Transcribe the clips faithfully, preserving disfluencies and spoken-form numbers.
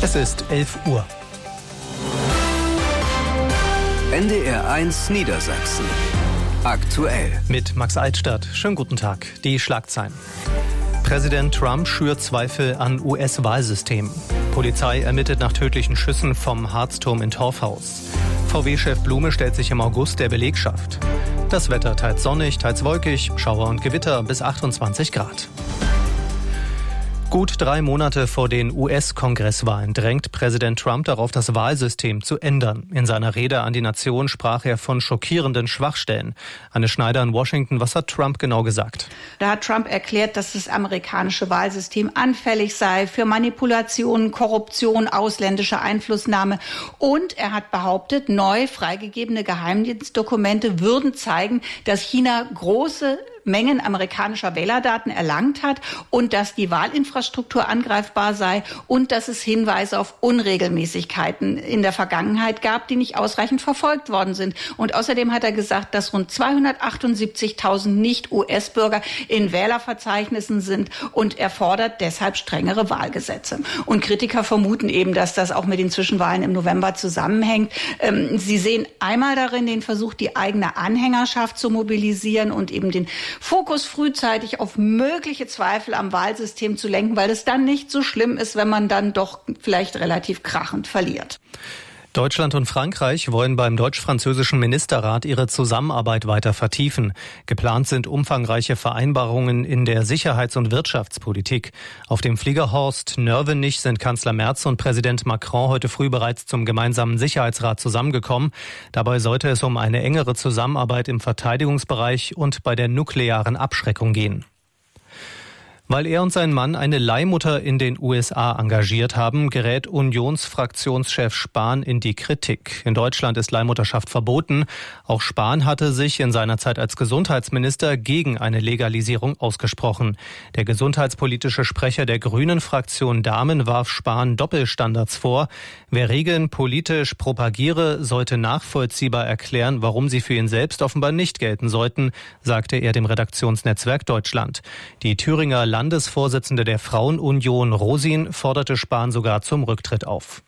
Es ist elf Uhr. N D R eins Niedersachsen. Aktuell. Mit Max Altstadt. Schönen guten Tag. Die Schlagzeilen. Präsident Trump schürt Zweifel an U S-Wahlsystem. Polizei ermittelt nach tödlichen Schüssen vom Harzturm in Torfhaus. V W-Chef Blume stellt sich im August der Belegschaft. Das Wetter teils sonnig, teils wolkig, Schauer und Gewitter bis achtundzwanzig Grad. Gut drei Monate vor den U S-Kongresswahlen drängt Präsident Trump darauf, das Wahlsystem zu ändern. In seiner Rede an die Nation sprach er von schockierenden Schwachstellen. Anne Schneider in Washington, was hat Trump genau gesagt? Da hat Trump erklärt, dass das amerikanische Wahlsystem anfällig sei für Manipulationen, Korruption, ausländische Einflussnahme. Und er hat behauptet, neu freigegebene Geheimdienstdokumente würden zeigen, dass China große Mengen amerikanischer Wählerdaten erlangt hat und dass die Wahlinfrastruktur angreifbar sei und dass es Hinweise auf Unregelmäßigkeiten in der Vergangenheit gab, die nicht ausreichend verfolgt worden sind. Und außerdem hat er gesagt, dass rund zweihundertachtundsiebzigtausend Nicht-U S-Bürger in Wählerverzeichnissen sind und er fordert deshalb strengere Wahlgesetze. Und Kritiker vermuten eben, dass das auch mit den Zwischenwahlen im November zusammenhängt. Sie sehen einmal darin den Versuch, die eigene Anhängerschaft zu mobilisieren und eben den Fokus frühzeitig auf mögliche Zweifel am Wahlsystem zu lenken, weil es dann nicht so schlimm ist, wenn man dann doch vielleicht relativ krachend verliert. Deutschland und Frankreich wollen beim deutsch-französischen Ministerrat ihre Zusammenarbeit weiter vertiefen. Geplant sind umfangreiche Vereinbarungen in der Sicherheits- und Wirtschaftspolitik. Auf dem Fliegerhorst Nörvenich sind Kanzler Merz und Präsident Macron heute früh bereits zum gemeinsamen Sicherheitsrat zusammengekommen. Dabei sollte es um eine engere Zusammenarbeit im Verteidigungsbereich und bei der nuklearen Abschreckung gehen. Weil er und sein Mann eine Leihmutter in den U S A engagiert haben, gerät Unionsfraktionschef Spahn in die Kritik. In Deutschland ist Leihmutterschaft verboten. Auch Spahn hatte sich in seiner Zeit als Gesundheitsminister gegen eine Legalisierung ausgesprochen. Der gesundheitspolitische Sprecher der Grünen-Fraktion Dahmen warf Spahn Doppelstandards vor. Wer Regeln politisch propagiere, sollte nachvollziehbar erklären, warum sie für ihn selbst offenbar nicht gelten sollten, sagte er dem Redaktionsnetzwerk Deutschland. Die Thüringer Landesvorsitzende der Frauenunion Rosin forderte Spahn sogar zum Rücktritt auf.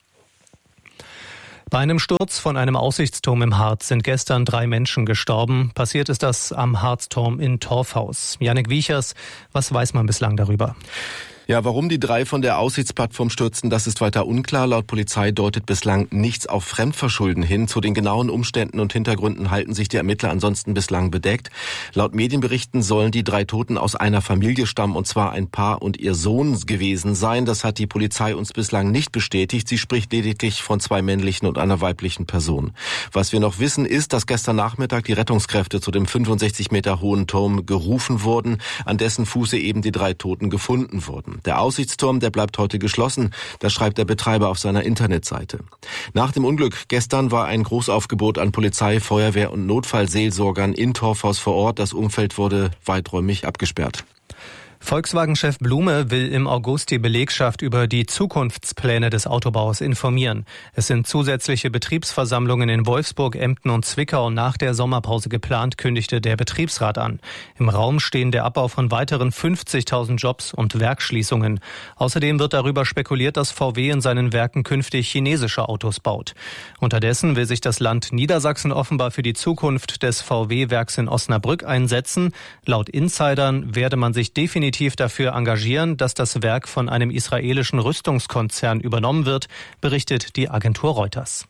Bei einem Sturz von einem Aussichtsturm im Harz sind gestern drei Menschen gestorben. Passiert ist das am Harzturm in Torfhaus. Jannik Wiechers, was weiß man bislang darüber? Ja, warum die drei von der Aussichtsplattform stürzten, das ist weiter unklar. Laut Polizei deutet bislang nichts auf Fremdverschulden hin. Zu den genauen Umständen und Hintergründen halten sich die Ermittler ansonsten bislang bedeckt. Laut Medienberichten sollen die drei Toten aus einer Familie stammen, und zwar ein Paar und ihr Sohn gewesen sein. Das hat die Polizei uns bislang nicht bestätigt. Sie spricht lediglich von zwei männlichen und einer weiblichen Person. Was wir noch wissen, ist, dass gestern Nachmittag die Rettungskräfte zu dem fünfundsechzig Meter hohen Turm gerufen wurden, an dessen Fuße eben die drei Toten gefunden wurden. Der Aussichtsturm, der bleibt heute geschlossen, das schreibt der Betreiber auf seiner Internetseite. Nach dem Unglück gestern war ein Großaufgebot an Polizei, Feuerwehr und Notfallseelsorgern in Torfhaus vor Ort. Das Umfeld wurde weiträumig abgesperrt. Volkswagen-Chef Blume will im August die Belegschaft über die Zukunftspläne des Autobaus informieren. Es sind zusätzliche Betriebsversammlungen in Wolfsburg, Emden und Zwickau nach der Sommerpause geplant, kündigte der Betriebsrat an. Im Raum stehen der Abbau von weiteren fünfzigtausend Jobs und Werksschließungen. Außerdem wird darüber spekuliert, dass V W in seinen Werken künftig chinesische Autos baut. Unterdessen will sich das Land Niedersachsen offenbar für die Zukunft des V W-Werks in Osnabrück einsetzen. Laut Insidern werde man sich definitiv dafür engagieren, dass das Werk von einem israelischen Rüstungskonzern übernommen wird, berichtet die Agentur Reuters.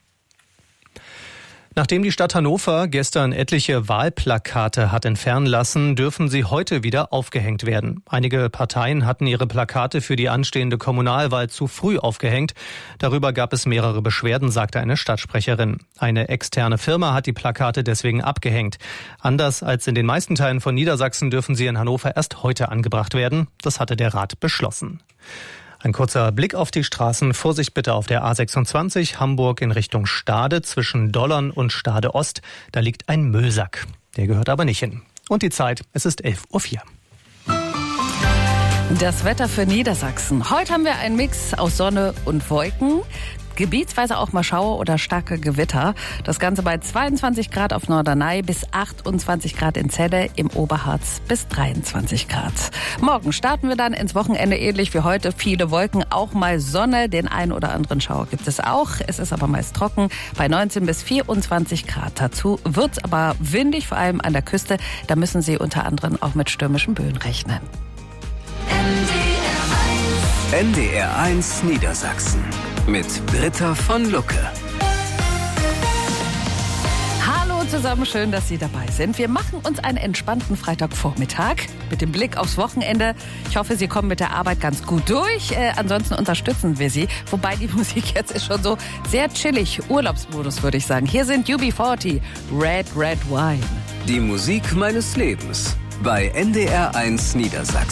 Nachdem die Stadt Hannover gestern etliche Wahlplakate hat entfernen lassen, dürfen sie heute wieder aufgehängt werden. Einige Parteien hatten ihre Plakate für die anstehende Kommunalwahl zu früh aufgehängt. Darüber gab es mehrere Beschwerden, sagte eine Stadtsprecherin. Eine externe Firma hat die Plakate deswegen abgehängt. Anders als in den meisten Teilen von Niedersachsen dürfen sie in Hannover erst heute angebracht werden. Das hatte der Rat beschlossen. Ein kurzer Blick auf die Straßen. Vorsicht bitte auf der A sechsundzwanzig Hamburg in Richtung Stade zwischen Dollern und Stade Ost. Da liegt ein Müllsack. Der gehört aber nicht hin. Und die Zeit, es ist elf Uhr vier. Das Wetter für Niedersachsen. Heute haben wir einen Mix aus Sonne und Wolken. gebietsweise auch mal Schauer oder starke Gewitter. Das Ganze bei zweiundzwanzig Grad auf Norderney bis achtundzwanzig Grad in Celle, im Oberharz bis dreiundzwanzig Grad. Morgen starten wir dann ins Wochenende ähnlich wie heute. Viele Wolken, auch mal Sonne. Den einen oder anderen Schauer gibt es auch. Es ist aber meist trocken bei neunzehn bis vierundzwanzig Grad. Dazu wird's aber windig, vor allem an der Küste. Da müssen Sie unter anderem auch mit stürmischen Böen rechnen. N D R eins Niedersachsen mit Britta von Lucke. Hallo zusammen, schön, dass Sie dabei sind. Wir machen uns einen entspannten Freitagvormittag mit dem Blick aufs Wochenende. Ich hoffe, Sie kommen mit der Arbeit ganz gut durch. Äh, ansonsten unterstützen wir Sie. Wobei die Musik jetzt ist schon so sehr chillig. Urlaubsmodus, würde ich sagen. Hier sind U B vierzig, Red Red Wine. Die Musik meines Lebens bei N D R eins Niedersachsen.